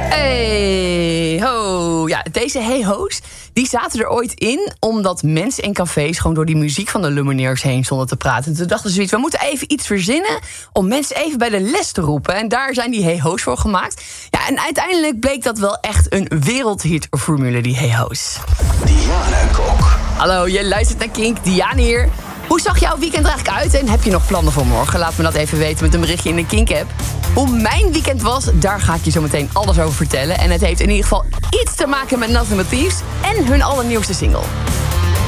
Hey ho. Ja, deze hey ho's die zaten er ooit in omdat mensen in cafés gewoon door die muziek van de Lumineers heen stonden te praten. En toen dachten ze zoiets, we moeten even iets verzinnen om mensen even bij de les te roepen. En daar zijn die hey ho's voor gemaakt. Ja, en uiteindelijk bleek dat wel echt een wereldhit-formule, die hey ho's. Diana Kok. Hallo, je luistert naar Kink, Diana hier. Hoe zag jouw weekend er eigenlijk uit en heb je nog plannen voor morgen? Laat me dat even weten met een berichtje in de Kink-app. Hoe mijn weekend was, daar ga ik je zo meteen alles over vertellen. En het heeft in ieder geval iets te maken met Nothing But Thieves en hun allernieuwste single.